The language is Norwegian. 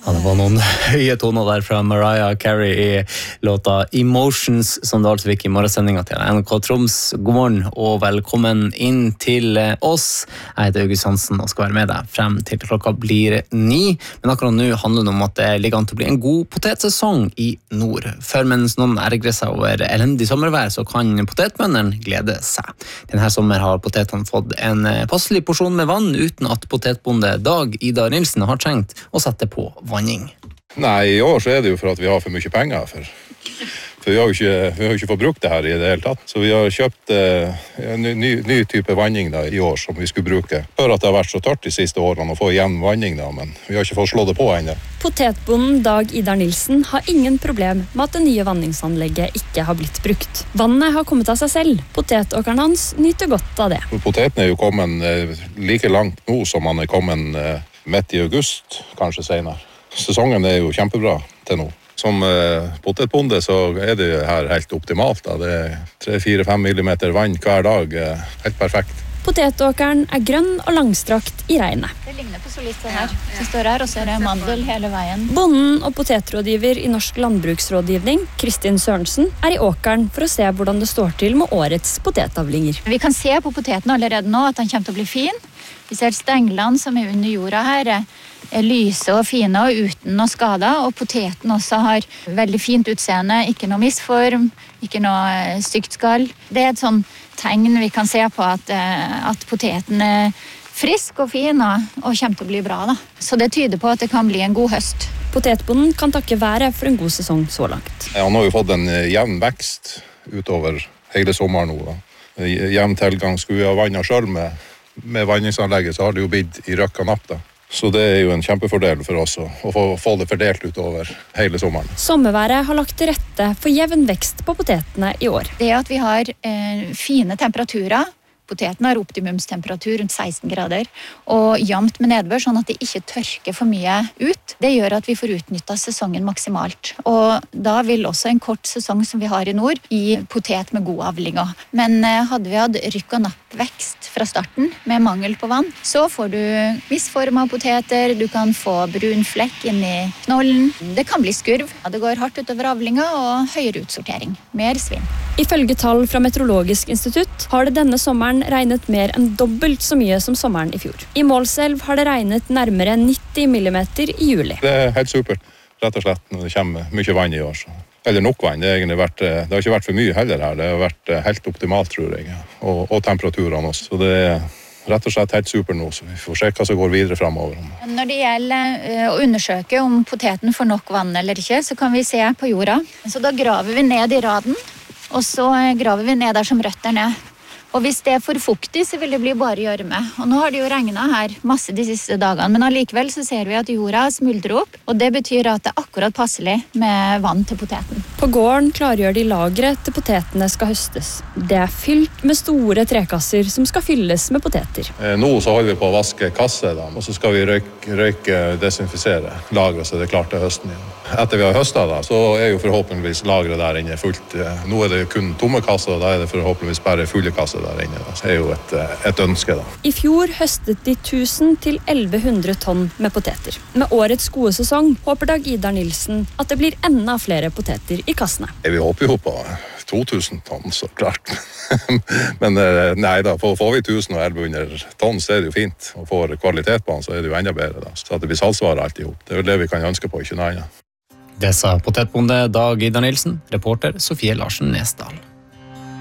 Ja, det var noen høye toner der fra Mariah Carey i låta Emotions, som du altså fikk i morgensendingen til NRK Troms. God morgen og velkommen inn til oss. Jeg heter August Hansen og skal være med deg frem til klokka blir 9. Men akkurat nå handler det om at det ligger an til å bli en god potetsesong i nord. For mens noen ergrer seg over elendig sommervær, så kan potetbøndene glede seg. Denne sommer har potetene fått en passelig porsjon med vann, uten at potetbonde Dag Idar Nilsen har trengt å sette på vanning. Nei, i år så er det jo for at vi har for mye penger. For vi har jo ikke fått brukt det her i det hele tatt. Så vi har kjøpt en ny type vanning da, i år som vi skulle bruke. Før at det har vært så tørt de siste årene å få igjen vanning da, men vi har ikke fått slå det på ennå. Potetbonden Dag Idar Nilsen har ingen problem med at det nye vanningsanlegget ikke har blitt brukt. Vannet har kommet av seg selv. Potetåkeren hans nyter godt av det. Poteten er jo kommet like langt nå som han er kommet midt i august, kanskje senere. Sesongen er jo kjempebra til nå. Som potetbonde så er det her helt optimalt. Da. Det er 3-4-5 millimeter vann hver dag. Helt perfekt. Potetåkeren er grønn og langstrakt i regnet. Det ligner på soliste her. Det står her, og så er det mandel hele veien. Bonden og potetrådgiver i Norsk Landbruksrådgivning, Kristin Sørensen, er i åkeren for å se hvordan det står til med årets potetavlinger. Vi kan se på poteten allerede nå at den kommer til å bli fin. Vi ser stenglene som er under jorda her, er lyse og fine og uten noe skader, og poteten også har veldig fint utseende, ikke noe misform, ikke noe stygt skall. Det er et sånn tegn vi kan se på at poteten er frisk og fin og kommer til å bli bra. Da. Så det tyder på at det kan bli en god høst. Potetbonden kan takke været for en god sesong så langt. Ja, han har jo fått en jevn vekst utover hele sommeren nå. Da. Jevn tilgang skulle vi ha vannet selv med vanningsanlegget, så har det jo blitt i røkk og napp da. Så det er jo en kjempefordel for oss å få det fordelt utover hele sommeren. Sommerværet har lagt til rette for jevn vekst på potetene i år. Det at vi har fine temperaturer, poteten har optimumstemperatur rundt 16 grader, og jevnt med nedbør, sånn at det ikke tørker for mye ut. Det gjør at vi får utnyttet sesongen maksimalt. Og da vil også en kort sesong som vi har i nord, gi potet med god avling. Men hadde vi hatt rykk og nappvekst fra starten med mangel på vann, så får du misforma poteter, du kan få brun flekk inn i knollen. Det kan bli skurv. Det går hardt utover avlinga og høyere utsortering. Mer svinn. Ifølge tall fra Meteorologisk institutt har det denne sommeren regnet mer enn dobbelt så mye som sommeren i fjor. I Målselv har det regnet nærmere 90 millimeter i juli. Det er helt supert, rett og slett, når det kommer mye vann i år. Så. Eller nok vann, det har ikke vært for mye heller her. Det har vært helt optimalt, tror jeg, og temperaturene også. Så det er rett og slett helt super nå, så vi får se hva som går videre fremover. Når det gjelder å undersøke om poteten får nok vann eller ikke, så kan vi se på jorda. Så da graver vi ned i raden, og så graver vi ned der som røtter ned. Og hvis det er for fuktig, så vil det bli bare gjørme. Og nå har det jo regnet her masse de siste dagene, men allikevel så ser vi at jorda smuldrer opp, og det betyr at det er akkurat passelig med vann til poteten. På gården klargjør de lagret til potetene skal høstes. Det er fylt med store trekasser som skal fylles med poteter. Nå så holder vi på å vaske kasser, da, og så skal vi røyke desinfisere lagret så det er klart til høsten igjen. Etter vi har høstet da, så er jo forhåpentligvis lagret der inne fullt. Nå er det kun tomme kasser, og da er det forhåpentligvis bare fulle kasser der inne. Det er jo et ønske da. I fjor høstet de 1000 til 1100 tonn med poteter. Med årets gode sesong håper Dag Idar Nilsen at det blir enda flere poteter i kassene. Vi håper jo på 2000 tonn, så klart. Men nei da, får vi 1000 og 1100 tonn, så er det jo fint. Og får kvalitet på den, så er det jo enda bedre da. Så at det blir salgsvarer alt i hop. Det er jo det vi kan ønske på, ikke noe annet. Det sa potetbonde Dag Idar Nilsen, reporter Sofie Larsen Nesdal.